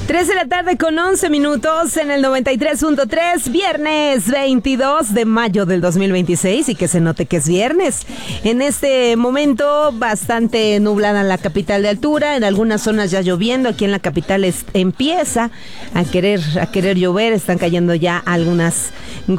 3 de la tarde con 11 minutos en el 93.3, viernes 22 de mayo del 2026 y que se note que es viernes. En este momento bastante nublada en la capital de altura, en algunas zonas ya lloviendo, aquí en la capital empieza a querer llover, están cayendo ya algunas